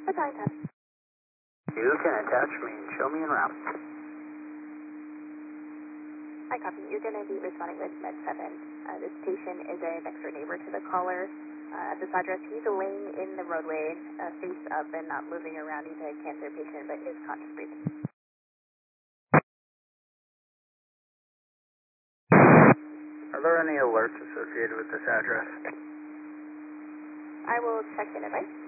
Battalion 10. You can attach me and show me en route. I copy. You're going to be responding with Med 7. This patient is a next door neighbor to the caller. At this address, he's laying in the roadway, face up and not moving around. He's a cancer patient, but is conscious breathing. Are there any alerts associated with this address? I will check in advice.